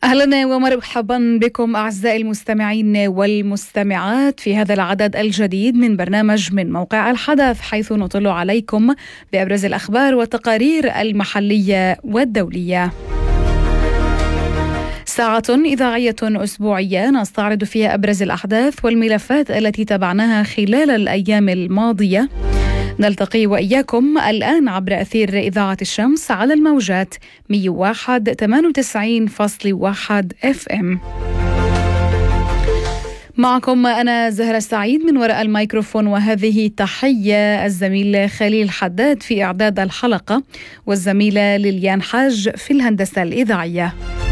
أهلا ومرحبا بكم أعزائي المستمعين والمستمعات في هذا العدد الجديد من برنامج من موقع الحدث، حيث نطل عليكم بأبرز الأخبار والتقارير المحلية والدولية. ساعة إذاعية أسبوعية نستعرض فيها أبرز الأحداث والملفات التي تابعناها خلال الأيام الماضية. نلتقي وإياكم الآن عبر أثير إذاعة الشمس على الموجات 101.98.1 FM. معكم أنا زهرة سعيد من وراء الميكروفون، وهذه تحية الزميل خليل حداد في إعداد الحلقة، والزميلة ليليان حاج في الهندسة الإذاعية.